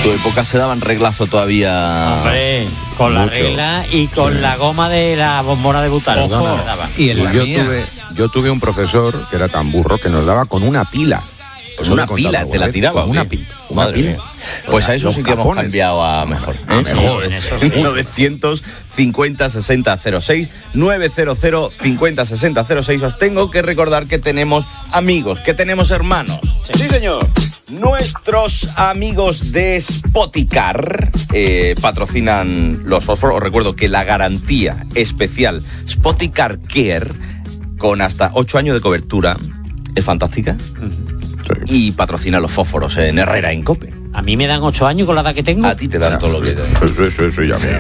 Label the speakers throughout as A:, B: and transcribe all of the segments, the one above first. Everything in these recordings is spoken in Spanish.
A: tu época se daban reglazo todavía.
B: Hombre, con la regla y con la goma de la bombona de butano.
C: Y yo tuve un profesor que era tan burro que nos daba con una pila.
A: Pues una pila, te la tiraba.
C: Una pila.
A: Pues a eso sí que hemos cambiado a mejor.
C: Mejor.
A: 950 60 06 900 50 60 06. Os tengo que recordar que tenemos amigos, que tenemos hermanos.
D: Sí, señor.
A: Nuestros amigos de Spoticar patrocinan los fósforos. Os recuerdo que la garantía especial Spoticar Care, con hasta 8 años de cobertura, es fantástica. Y patrocina los fósforos en Herrera, en COPE.
B: A mí me dan 8 años con la edad que tengo.
A: A ti te dan todo lo que te dan.
C: Eso ya me...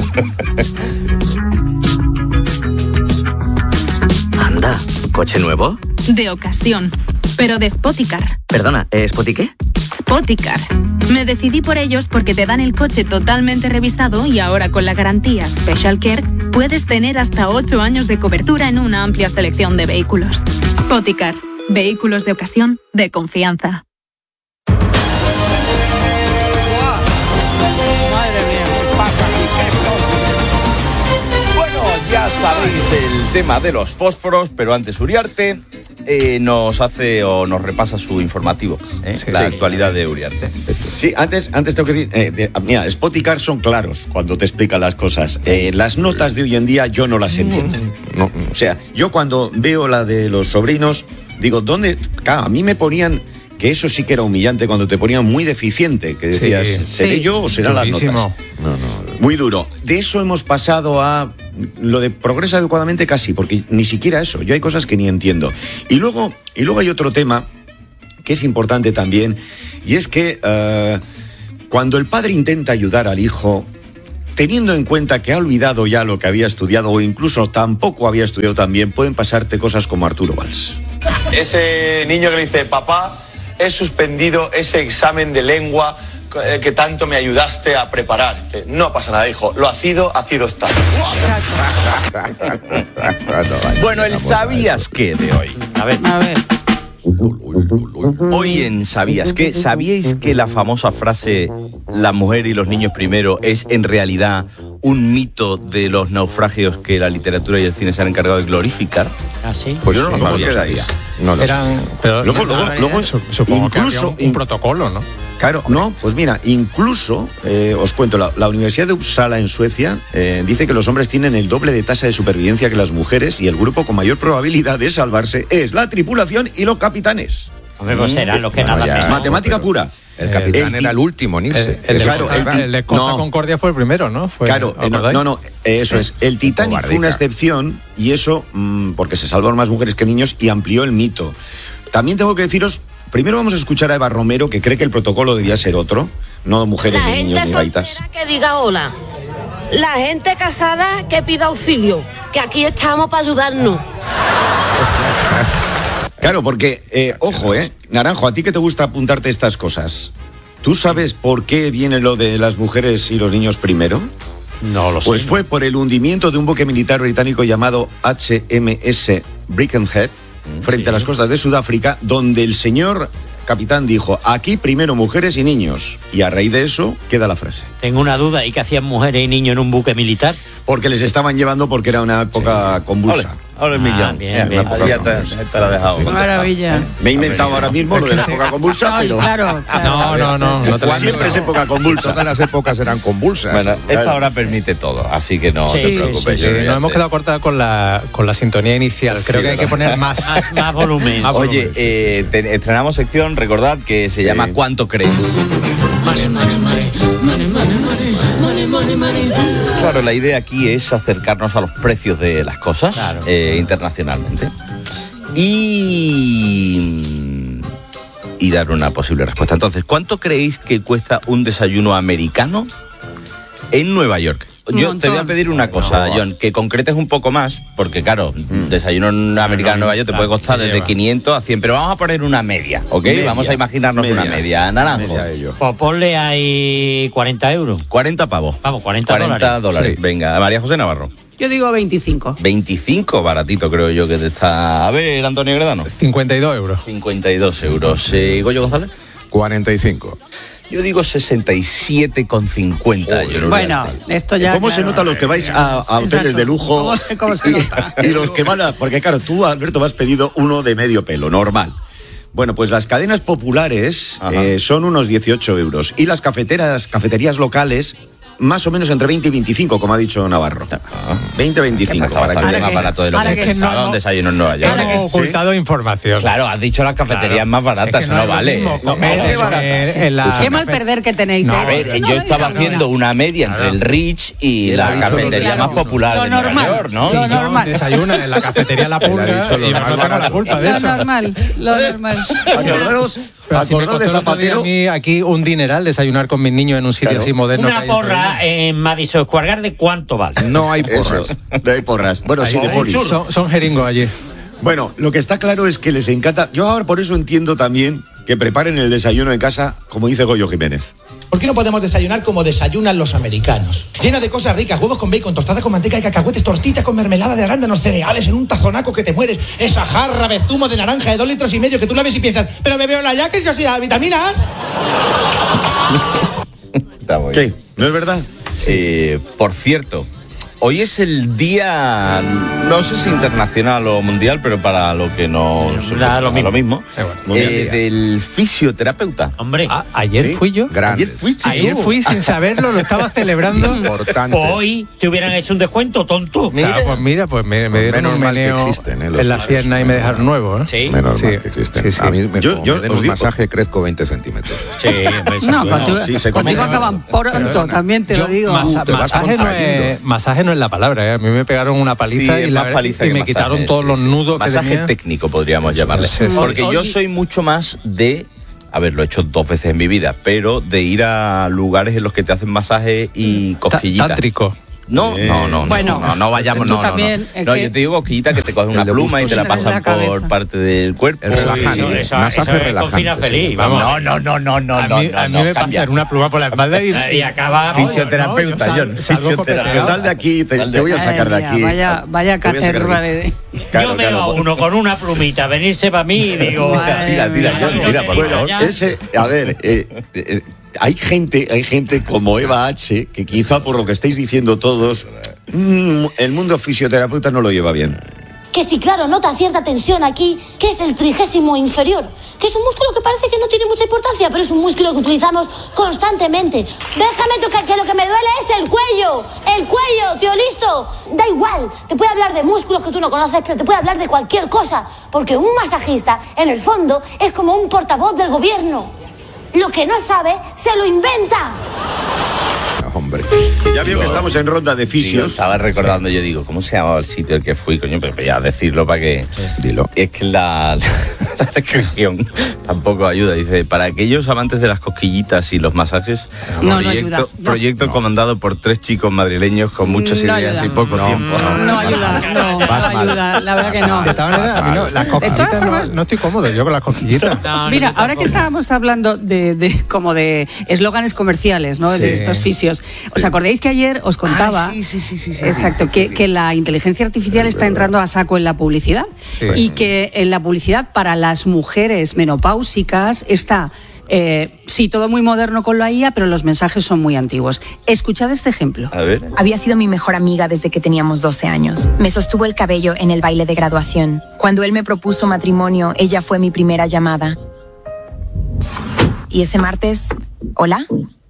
E: Anda, ¿coche nuevo?
F: De ocasión, pero de Spoticar.
E: Perdona, ¿Spoti qué?
F: Spoticar. Me decidí por ellos porque te dan el coche totalmente revisado y ahora con la garantía Special Care puedes tener hasta 8 años de cobertura en una amplia selección de vehículos. Spoticar. Vehículos de ocasión de confianza.
A: Bueno, ya sabéis el tema de los fósforos, pero antes Uriarte nos hace o nos repasa su informativo, la actualidad de Uriarte.
D: Sí, antes tengo que decir, mira, Spoticar son claros cuando te explican las cosas. Las notas de hoy en día yo no las entiendo. No. O sea, yo cuando veo la de los sobrinos, digo, ¿dónde? Claro, a mí me ponían que eso sí que era humillante cuando te ponían muy deficiente, que decías, ¿seré yo o serán las notas? No. Muy duro. De eso hemos pasado a lo de progresa adecuadamente casi, porque ni siquiera eso. Yo hay cosas que ni entiendo. Y luego hay otro tema que es importante también, y es que cuando el padre intenta ayudar al hijo, teniendo en cuenta que ha olvidado ya lo que había estudiado o incluso tampoco había estudiado tan bien, pueden pasarte cosas como Arturo Valls.
G: Ese niño que le dice, papá, he suspendido ese examen de lengua que tanto me ayudaste a preparar. Dice, no pasa nada, hijo, lo hacido está.
A: Bueno, el ¿sabías qué de hoy?
B: A ver.
A: Hoy en ¿sabías qué? ¿Sabíais que la famosa frase la mujer y los niños primero es en realidad un mito de los naufragios que la literatura y el cine se han encargado de glorificar?
B: ¿Ah, sí?
C: Pues yo no lo sabía. No lo
H: pero
D: luego
H: supongo que
D: incluso
H: había un protocolo, ¿no?
D: Claro, no, pues mira, incluso, os cuento, la Universidad de Uppsala en Suecia dice que los hombres tienen el doble de tasa de supervivencia que las mujeres y el grupo con mayor probabilidad de salvarse es la tripulación y los capitanes.
B: Hombre, pues serán los que nada menos.
D: Matemática pura.
C: El capitán era el último en irse.
H: El de Costa Concordia fue el primero, ¿no?
D: Eso es. El Titanic fue una excepción y eso porque se salvaron más mujeres que niños y amplió el mito. También tengo que deciros, primero vamos a escuchar a Eva Romero, que cree que el protocolo debía ser otro, no mujeres ni niños ni gaitas.
I: La gente que diga hola, la gente casada que pida auxilio, que aquí estamos para ayudarnos.
D: Claro, porque, ojo, Naranjo, a ti que te gusta apuntarte estas cosas, ¿tú sabes por qué viene lo de las mujeres y los niños primero?
B: No lo sé.
D: Pues fue por el hundimiento de un buque militar británico llamado HMS Birkenhead frente a las costas de Sudáfrica, donde el señor capitán dijo, aquí primero mujeres y niños. Y a raíz de eso queda la frase.
B: Tengo una duda, ¿y qué hacían mujeres y niños en un buque militar?
D: Porque les estaban llevando porque era una época convulsa.
A: Ahora el millón.
B: Bien.
A: Ya te la he dejado.
J: Maravilla.
D: Me he inventado ahora mismo lo de la época convulsa, pero...
J: Claro.
H: No
D: siempre es época convulsa.
C: Todas las épocas eran convulsas.
A: Bueno, esta hora permite todo, así que no te preocupes.
H: Sí. Nos hemos quedado corta con la sintonía inicial. Creo que hay que poner más
B: volumen.
A: Oye, estrenamos sección, recordad, que se llama ¿Cuánto crees? Claro, la idea aquí es acercarnos a los precios de las cosas internacionalmente y dar una posible respuesta. Entonces, ¿cuánto creéis que cuesta un desayuno americano en Nueva York? Yo te voy a pedir una cosa, John, que concretes un poco más, porque claro, desayuno americano en Nueva York te puede costar desde 500 a 100, pero vamos a poner una media, ¿ok? Vamos a imaginarnos una media. Naranjo.
B: Pues ponle ahí 40 euros.
A: 40 pavos.
B: Vamos, 40
A: dólares. Sí. Venga, María José Navarro.
J: Yo digo 25.
A: 25, baratito creo yo que te está... A ver, Antonio Gredano.
H: 52 euros.
A: 52 euros. Goyo González.
C: 45.
A: Yo digo 67,50.
J: Bueno, esto ya...
D: ¿Cómo se nota los que vais a hoteles de lujo?
J: ¿Cómo se nota?
D: Y los que van a... Porque claro, tú, Alberto, me has pedido uno de medio pelo, normal. Bueno, pues las cadenas populares son unos 18 euros. Y las cafeterías locales, más o menos entre 20 y 25, como ha dicho Navarro. 20 y 25.
A: Para que más barato de lo que pensaba un desayuno en Nueva York.
H: Hemos ocultado información.
A: Claro, has dicho las cafeterías más baratas,
H: es que
A: no vale.
J: Qué mal perder que tenéis.
A: A ver, yo estaba haciendo una media entre el Rich y la cafetería más popular de Nueva York, ¿no?
J: Lo normal.
H: Desayuna en la cafetería La Pulga y no tengo la culpa de eso.
J: Lo normal.
D: Acordaros de Zapatero.
H: A mí aquí un dineral desayunar con mis niños en un sitio así moderno.
B: Una porra en Madison Square Garden, ¿cuánto vale?
C: No hay porras.
D: No hay porras. Bueno, sí, de polis.
H: Son jeringos allí.
D: Bueno, lo que está claro es que les encanta. Yo ahora por eso entiendo también que preparen el desayuno en casa, como dice Goyo Jiménez.
K: ¿Por qué no podemos desayunar como desayunan los americanos? Lleno de cosas ricas, huevos con bacon, tostada con manteca y cacahuetes, tortita con mermelada de arándanos, cereales en un tazonaco que te mueres, esa jarra de zumo de naranja de 2,5 litros que tú la ves y piensas, pero me veo la ya que yo soy de vitaminas.
A: Está muy bien.
D: ¿Qué? ¿No es verdad?
A: Por cierto, hoy es el día, no sé si internacional o mundial, pero para lo que nos...
B: lo mismo.
A: Del fisioterapeuta.
B: Hombre.
H: Ayer fui yo.
A: Ayer fuiste
H: Ayer fui sin saberlo, lo estaba celebrando.
C: Importantes.
B: Hoy te hubieran hecho un descuento, tonto.
H: Claro, pues me dieron un meneo en la pierna y me dejaron nuevo, ¿no?
B: Sí.
C: Menos mal que existen.
H: Sí.
C: A mí me den
D: os
C: un
D: digo-
C: masaje, crezco 20 centímetros.
B: Sí,
J: Contigo acaban pronto, también te lo digo.
C: Te vas contrayendo.
H: Masaje no es la palabra, A mí me pegaron una paliza
A: Sí,
H: y,
A: más paliza
H: y
A: que
H: me
A: masaje,
H: quitaron todos los nudos que
A: masaje
H: tenía.
A: técnico podríamos llamarle.
H: Sí.
A: Porque yo
B: Oye.
A: soy mucho más de... A ver, lo he hecho 2 veces en mi vida, pero de ir a lugares en los que te hacen masaje y cosquillitas.
H: Tántrico.
A: No,
J: Bueno,
A: no vayamos,
J: tú
A: no.
J: también, es
A: No,
J: que-
A: yo te digo cosquillita que te cogen una
C: El de
A: pluma y te la
J: gusto
A: pasan
J: en la cabeza.
A: por parte del cuerpo.
C: El relajante.
B: Eso
C: Masaje
B: es
C: relajante.
B: cocina feliz,
C: sí.
B: vamos.
A: No.
H: A mí me pasan una pluma por la espalda
B: Y acaba...
A: Fisioterapeuta,
H: No, yo
A: John.
H: salgo
A: Fisioterapeuta.
H: copeteado.
D: Sal de aquí, te voy a sacar de aquí.
J: Vaya
D: Te voy a sacar
J: caterva
D: de
J: de...
D: aquí.
B: Yo
D: Claro,
B: veo a uno con una plumita venirse para mí y digo...
A: Tira, John, tira, por favor.
D: Ese, a ver, hay gente como Eva H, que quizá por lo que estáis diciendo todos, el mundo fisioterapeuta no lo lleva bien.
I: Que sí, claro, nota cierta tensión aquí, que es el trigésimo inferior, que es un músculo que parece que no tiene mucha importancia, pero es un músculo que utilizamos constantemente. Déjame tocar, que lo que me duele es el cuello, tío, listo. Da igual, te puede hablar de músculos que tú no conoces, pero te puede hablar de cualquier cosa, porque un masajista, en el fondo, es como un portavoz del gobierno. Lo que no sabe, se lo inventa.
C: Hombre.
D: Ya veo que estamos en ronda de
A: Yo
D: fisios.
A: estaba recordando, yo digo, ¿cómo se llamaba el sitio al que fui, coño? Pero ya decirlo para que...
C: Dilo.
A: Es que la descripción tampoco ayuda. Dice, para aquellos amantes de las cosquillitas y los masajes,
J: No ayuda. No.
A: proyecto comandado por 3 chicos madrileños con muchas
J: No
A: ideas
J: ayuda.
A: y poco tiempo.
J: No ayuda, no ayuda, la verdad que no.
H: De todas maneras, a mí no, las cosquillitas
J: formas-
H: no estoy cómodo yo con las cosquillitas.
J: Mira, ahora que estábamos hablando de como de eslóganes comerciales, ¿no? De estos fisios. ¿Os acordáis que ayer os contaba?
A: Sí.
J: Exacto, que la inteligencia artificial está entrando a saco en la publicidad.
H: Sí.
J: Y que en la publicidad para las mujeres menopáusicas está... sí, todo muy moderno con la IA, pero los mensajes son muy antiguos. Escuchad este ejemplo.
A: A ver.
L: Había sido mi mejor amiga desde que teníamos 12 años. Me sostuvo el cabello en el baile de graduación. Cuando él me propuso matrimonio, ella fue mi primera llamada. Y ese martes, ¿hola?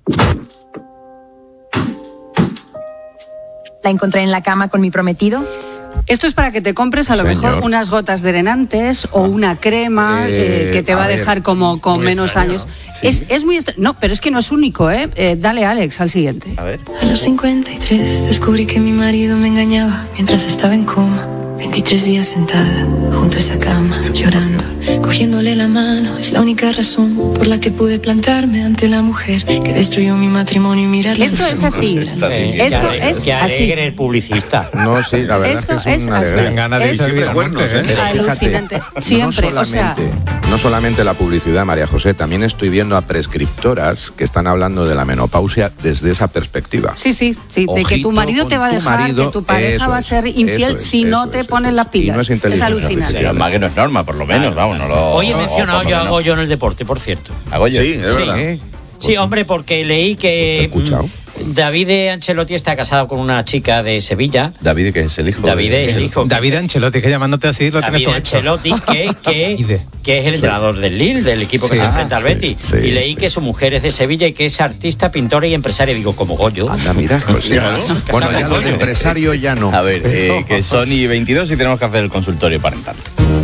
L: La encontré en la cama con mi prometido.
J: Esto es para que te compres a lo mejor unas gotas drenantes o una crema que te va a dejar como con menos
H: extraño.
J: años. Es muy no, pero es que no es único, ¿eh? Dale, Alex, al siguiente.
A: A ver.
M: A los 53 descubrí que mi marido me engañaba mientras estaba en coma. 23 días sentada junto a esa cama, llorando, cogiéndole la mano. Es la única razón por la que pude plantarme ante la mujer que destruyó mi matrimonio y mirarla.
J: Esto es así. Esto es
B: que
J: así.
B: alegre el publicista.
C: No, sí, la verdad
J: Esto
C: es que es
J: es
C: una
J: así.
C: alegría.
H: Dan ganas de
J: Es
H: irse al Vidamonte,
C: Pero fíjate,
J: alucinante. Siempre,
C: no
J: o sea...
C: No solamente la publicidad, María José, también estoy viendo a prescriptoras que están hablando de la menopausia desde esa perspectiva.
J: Sí, de que
C: Ojito
J: tu marido
C: con
J: te va a
C: tu
J: dejar,
C: marido,
J: que tu pareja
C: eso
J: va a
C: es,
J: ser infiel
C: eso es,
J: si no
C: eso
J: te
C: es,
J: pones
C: eso
J: las
C: es.
J: pilas.
C: Y no es inteligencia
J: alucinante.
C: artificial.
A: Pero más que no es norma, por lo menos, vamos, no lo...
B: Hoy he mencionado
A: o por
B: yo
A: lo
B: a
A: menos.
B: Goyo en el deporte, por cierto.
A: ¿A Goyo?
D: Sí, es verdad.
B: Sí, hombre, porque leí que David Ancelotti está casado con una chica de Sevilla.
A: David, que es el hijo.
B: David es el hijo.
H: David Ancelotti, que llamándote así lo tienes todo hecho.
B: David Ancelotti, que es el entrenador del Lille, del equipo que se enfrenta al Betis.
C: Sí.
B: Y leí que su mujer es de Sevilla y que es artista, pintora y empresaria. Digo, como Goyo.
C: Anda, mira, pues bueno, ya lo de empresario ya no.
A: A ver, que son y 22 y tenemos que hacer el consultorio parental.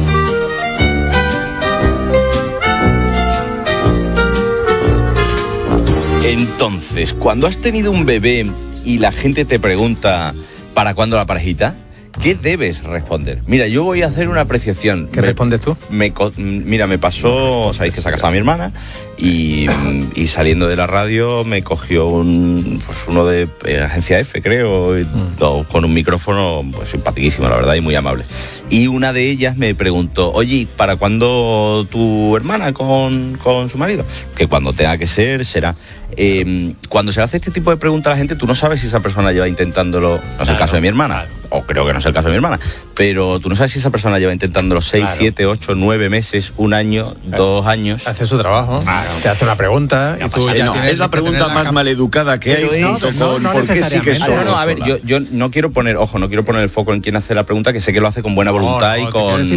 A: Entonces, cuando has tenido un bebé y la gente te pregunta ¿para cuándo la parejita?, ¿qué debes responder? Mira, yo voy a hacer una apreciación.
H: ¿Qué respondes tú?
A: Mira, me pasó, sabéis que se ha casado mi hermana y saliendo de la radio me cogió uno de Agencia F, creo, con un micrófono pues simpaticísimo, la verdad, y muy amable. Y una de ellas me preguntó, oye, ¿para cuándo tu hermana con su marido? Que cuando tenga que ser, será. Cuando se hace este tipo de preguntas a la gente, tú no sabes si esa persona lleva intentándolo, no es el caso de mi hermana, o creo que no es el caso de mi hermana, pero tú no sabes si esa persona lleva intentándolo 6, 7, 8, 9 meses, 1 año, 2 años.
H: Hace su trabajo, te hace una pregunta y tú ya tienes.
D: Es la pregunta más maleducada que hay. ¿Por qué sí que son?
A: No, a ver, yo no quiero poner, no quiero poner el foco en quien hace la pregunta, que sé que lo hace con buena voluntad y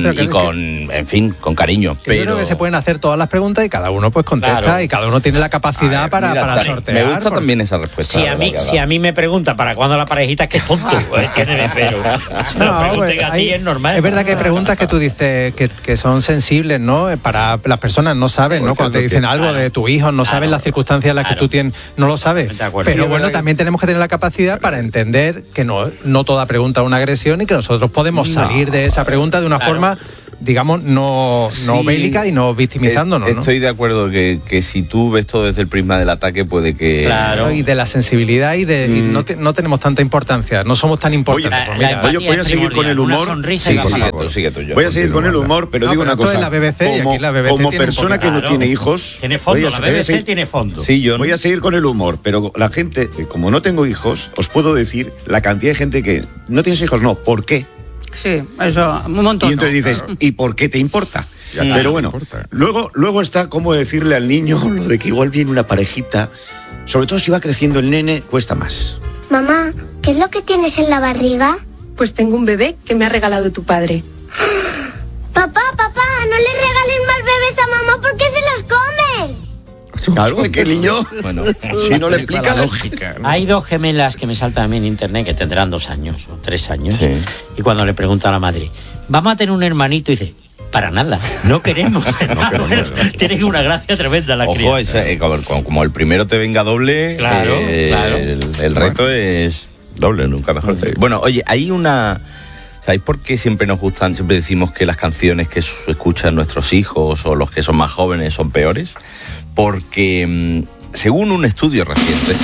A: con cariño. Pero
H: yo creo que se pueden hacer todas las preguntas y cada uno pues contesta y cada uno tiene la capacidad para sortear.
A: Me gusta también esa respuesta.
B: Si a mí me pregunta para cuándo la parejita, es que es tonto. Pero pues, a ti es normal.
H: Es verdad que hay preguntas que tú dices que son sensibles, ¿no? Para las personas no saben, ¿no? Cuando te dicen algo de tu hijo, no saben las circunstancias en las que tú tienes, no lo sabes. Pero bueno, también tenemos que tener la capacidad para entender que no toda pregunta es una agresión y que nosotros podemos salir de esa pregunta de una forma, digamos, no bélica y no victimizándonos, ¿no?
A: Estoy de acuerdo que si tú ves todo desde el prisma del ataque puede que...
H: Claro, y de la sensibilidad y no tenemos tanta importancia, no somos tan importantes.
D: Oye, voy a seguir con el humor.
A: Sigue tú, yo.
D: Voy a seguir con el humor, pero digo una cosa.
H: Es la BBC, y aquí la BBC
D: como persona que no tiene hijos...
B: Tiene fondo, la BBC tiene fondo.
A: Sí, yo
D: voy a seguir con el humor, pero la gente, como no tengo hijos, os puedo decir la cantidad de gente que no tienes hijos, no, ¿por qué?
J: Sí, eso, un montón.
D: Y entonces dices, ¿y por qué te importa? Pero bueno, luego está cómo decirle al niño lo de que igual viene una parejita, sobre todo si va creciendo el nene, cuesta más.
I: Mamá, ¿qué es lo que tienes en la barriga?
N: Pues tengo un bebé que me ha regalado tu padre.
I: Papá, no le regales más bebés a mamá porque se los come.
D: Claro, es que el niño, si no le explica la lógica.
B: Hay 2 gemelas que me saltan a mí en internet que tendrán 2 años o 3 años. Sí. Y cuando le pregunta a la madre, ¿vamos a tener un hermanito? Y dice, para nada, no queremos. Tiene una gracia tremenda la criatura.
A: Como el primero te venga doble,
B: claro.
A: El reto es doble, nunca mejor. Bueno, oye, hay una... ¿Sabéis por qué siempre nos gustan, siempre decimos que las canciones que escuchan nuestros hijos o los que son más jóvenes son peores? Porque, según un estudio reciente,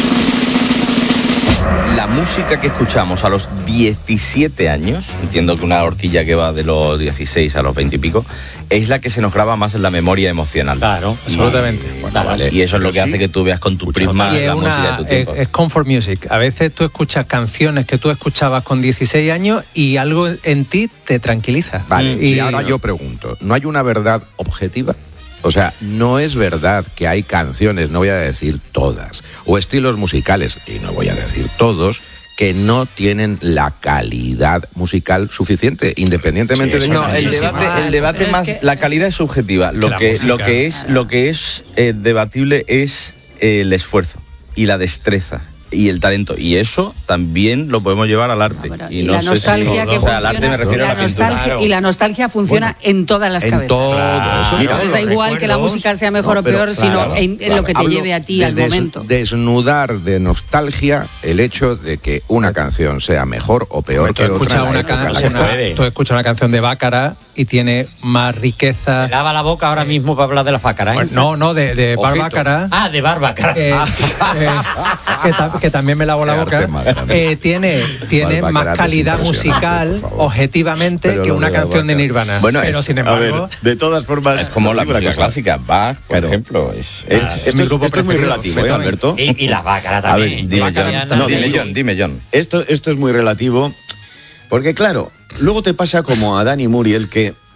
A: la música que escuchamos a los 17 años, entiendo que una horquilla que va de los 16 a los 20 y pico, es la que se nos graba más en la memoria emocional.
B: Claro,
H: absolutamente.
A: Vale. Y eso es lo que hace que tú veas con tu prisma la música de tu tiempo.
H: Es comfort music. A veces tú escuchas canciones que tú escuchabas con 16 años y algo en ti te tranquiliza.
C: Vale, y ahora yo pregunto, ¿no hay una verdad objetiva? O sea, no es verdad que hay canciones, no voy a decir todas, o estilos musicales, y no voy a decir todos, que no tienen la calidad musical suficiente, independientemente de...
A: No, el debate más... La calidad es subjetiva. Lo que es debatible es el esfuerzo y la destreza y el talento, y eso también lo podemos llevar al arte.
J: Y la nostalgia que funciona,
A: al arte me refiero a la pintura.
J: Y la nostalgia funciona en todas las cabezas. No da igual que la música sea mejor o peor, sino en lo que te lleve a ti al momento.
C: Desnudar de nostalgia el hecho de que una canción sea mejor o peor que otra.
H: Tú escuchas una canción de Bácara y tiene más riqueza.
B: Me lava la boca ahora mismo para hablar de las Bácaras.
H: No, de Bácara.
B: De Bárbara.
H: Que también me lavo la boca, tiene más calidad musical objetivamente que una canción de Nirvana.
A: Bueno,
H: pero sin embargo,
D: a ver, de todas formas,
A: es como la música clásica. Bach, por ejemplo, es
D: mi grupo preferido. Es muy relativo, Alberto.
B: Y la Bácara también.
A: A ver, dime, John.
D: Esto es muy relativo, porque claro, luego te pasa como a Dani Muriel, que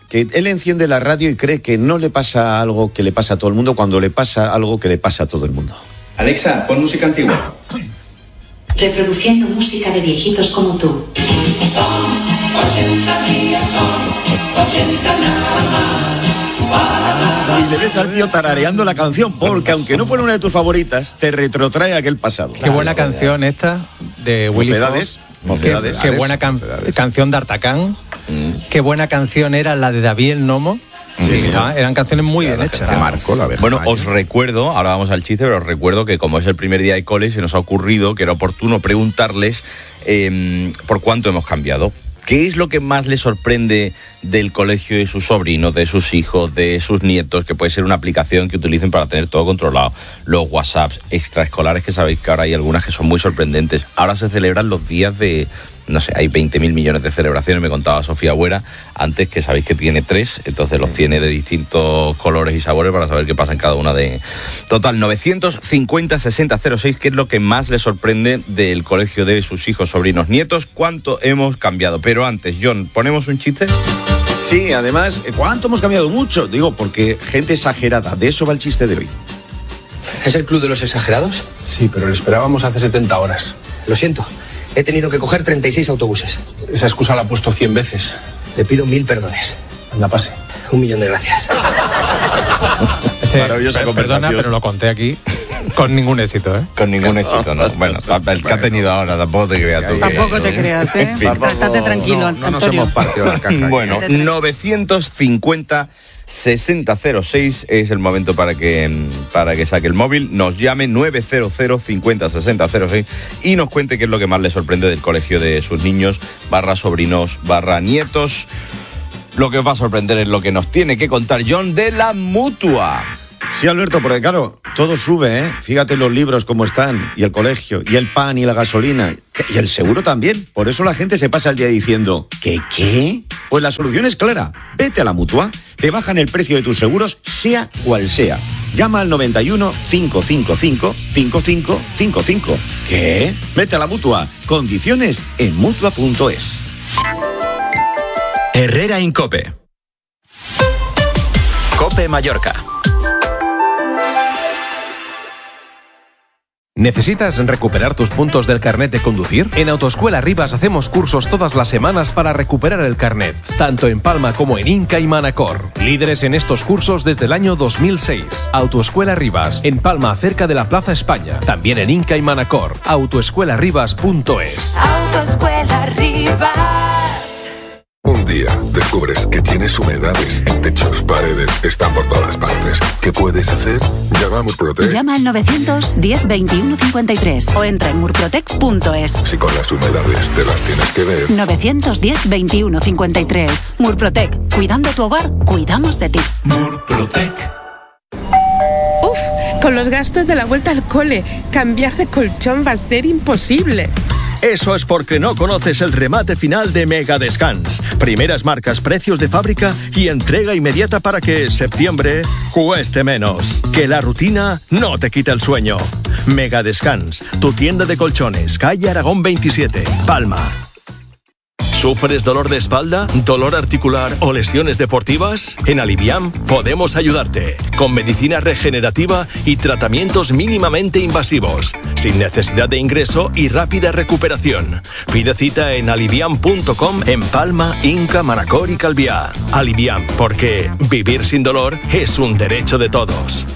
D: que él enciende la radio y cree que no le pasa algo que le pasa a todo el mundo cuando le pasa algo que le pasa a todo el mundo.
O: Alexa, pon música antigua.
P: Reproduciendo música de viejitos como tú.
D: Son 80 días, son 80 nada más. Y le ves al tío tarareando la canción, porque aunque no fuera una de tus favoritas, te retrotrae a aquel pasado.
H: Qué buena canción esta de Willy Fox.
D: Mocedades.
H: Qué buena canción de Artacán. Qué buena canción era la de David el Nomo. Sí, eran canciones muy bien hechas.
C: Que marcó la vez.
A: Bueno, os recuerdo, ahora vamos al chiste, pero os recuerdo que como es el primer día de cole, se nos ha ocurrido que era oportuno preguntarles por cuánto hemos cambiado. ¿Qué es lo que más les sorprende del colegio de sus sobrinos, de sus hijos, de sus nietos? Que puede ser una aplicación que utilicen para tener todo controlado. Los WhatsApps extraescolares, que sabéis que ahora hay algunas que son muy sorprendentes. Ahora se celebran los días de... No sé, hay 20.000 millones de celebraciones, me contaba Sofía Buera, antes, que sabéis que tiene 3, entonces los tiene de distintos colores y sabores para saber qué pasa en cada una de... Total, 950-6006, ¿qué es lo que más les sorprende del colegio de sus hijos, sobrinos, nietos? ¿Cuánto hemos cambiado? Pero antes, John, ¿ponemos un chiste?
D: Sí, además, ¿cuánto hemos cambiado? Mucho, digo, porque gente exagerada, de eso va el chiste de hoy.
Q: ¿Es el club de los exagerados?
O: Sí, pero lo esperábamos hace 70 horas.
Q: Lo siento. He tenido que coger 36 autobuses.
O: Esa excusa la he puesto 100 veces.
Q: Le pido 1000 perdones.
O: Anda, pase.
Q: 1.000.000 de gracias.
D: Maravillosa conversación.
H: Perdona, pero lo conté aquí con ningún éxito, ¿eh?
A: Con ningún éxito, ¿no? Bueno, el que ha tenido ahora, tampoco te creas tú.
J: Tampoco te creas, ¿eh? Estate tranquilo, Antonio.
C: No nos hemos partido la caja.
A: Bueno, 950-6006 es el momento para que saque el móvil, nos llame 900-50-6006 y nos cuente qué es lo que más le sorprende del colegio de sus niños, /sobrinos, /nietos. Lo que os va a sorprender es lo que nos tiene que contar John de la Mutua.
D: Sí, Alberto, porque claro, todo sube, ¿eh? Fíjate los libros cómo están, y el colegio, y el pan, y la gasolina, y el seguro también. Por eso la gente se pasa el día diciendo, ¿qué? Pues la solución es clara. Vete a la Mutua, te bajan el precio de tus seguros, sea cual sea. Llama al 91 555 5555. ¿Qué? Vete a la Mutua. Condiciones en Mutua.es.
R: Herrera Incope. Cope Mallorca.
S: ¿Necesitas recuperar tus puntos del carnet de conducir? En Autoescuela Rivas hacemos cursos todas las semanas para recuperar el carnet, tanto en Palma como en Inca y Manacor. Líderes en estos cursos desde el año 2006. Autoescuela Rivas, en Palma, cerca de la Plaza España. También en Inca y Manacor. Autoescuelarivas.es.
M: Autoescuela Rivas.
T: Un día descubres que tienes humedades en techos, paredes, están por todas partes. ¿Qué puedes hacer? Llama a Murprotec.
U: Llama al 910 21 53 o entra en murprotec.es.
T: Si con las humedades te las tienes que ver.
U: 910 21 53. Murprotec. Cuidando tu hogar, cuidamos de ti.
T: Murprotec.
N: Con los gastos de la vuelta al cole, cambiar de colchón va a ser imposible.
V: Eso es porque no conoces el remate final de Mega Descans. Primeras marcas, precios de fábrica y entrega inmediata para que septiembre cueste menos. Que la rutina no te quite el sueño. Mega Descans, tu tienda de colchones, calle Aragón 27, Palma. ¿Sufres dolor de espalda, dolor articular o lesiones deportivas? En Aliviam podemos ayudarte, con medicina regenerativa y tratamientos mínimamente invasivos, sin necesidad de ingreso y rápida recuperación. Pide cita en aliviam.com en Palma, Inca, Manacor y Calviá. Aliviam, porque vivir sin dolor es un derecho de todos.